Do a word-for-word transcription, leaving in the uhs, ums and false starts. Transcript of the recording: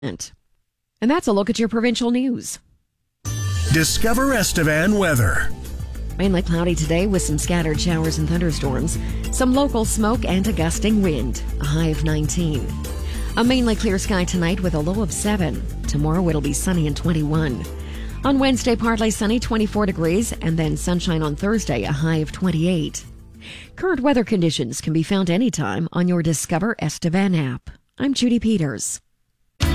And that's a look at your provincial news. Discover Estevan weather. Mainly cloudy today with some scattered showers and thunderstorms. Some local smoke and a gusting wind. A high of nineteen. A mainly clear sky tonight with a low of seven. Tomorrow it'll be sunny and twenty-one. On Wednesday, partly sunny, twenty-four degrees, and then sunshine on Thursday, a high of twenty-eight. Current weather conditions can be found anytime on your Discover Estevan app. I'm Judy Peters.